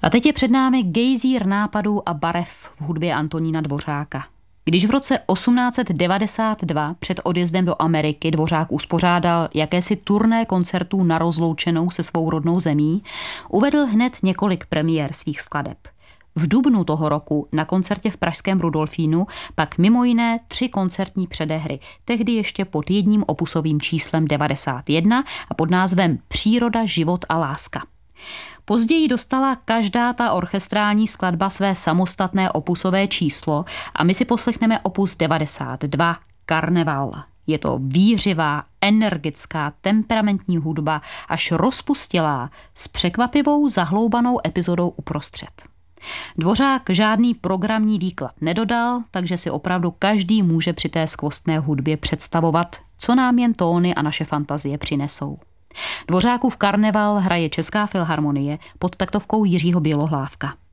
A teď je před námi gejzír nápadů a barev v hudbě Antonína Dvořáka. Když v roce 1892 před odjezdem do Ameriky Dvořák uspořádal jakési turné koncertů na rozloučenou se svou rodnou zemí, uvedl hned několik premiér svých skladeb. V dubnu toho roku na koncertě v pražském Rudolfínu pak mimo jiné 3 koncertní předehry, tehdy ještě pod jedním opusovým číslem 91 a pod názvem Příroda, život a láska. Později dostala každá ta orchestrální skladba své samostatné opusové číslo a my si poslechneme opus 92 Karneval. Je to vířivá, energická, temperamentní hudba, až rozpustilá, s překvapivou zahloubanou epizodou uprostřed. Dvořák žádný programní výklad nedodal, takže si opravdu každý může při té skvostné hudbě představovat, co nám jen tóny a naše fantazie přinesou. Dvořákův Karneval hraje Česká filharmonie pod taktovkou Jiřího Bělohlávka.